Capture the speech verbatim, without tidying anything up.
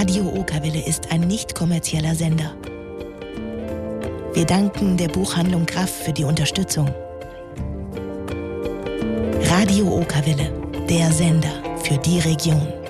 Radio Okerwelle ist ein nicht kommerzieller Sender. Wir danken der Buchhandlung Graff für die Unterstützung. Radio Okerwelle, der Sender für die Region.